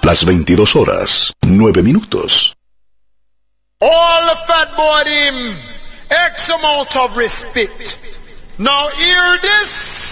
Las 22 horas, 9 minutos. All the fat boy him X amount of respect. Now hear this.